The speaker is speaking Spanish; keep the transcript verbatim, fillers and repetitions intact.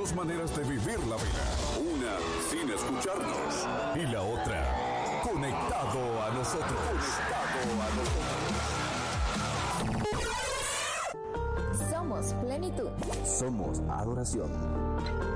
dos maneras de vivir la vida. Una sin escucharnos y la otra conectado a nosotros. Conectado a nosotros. Somos plenitud. Somos adoración.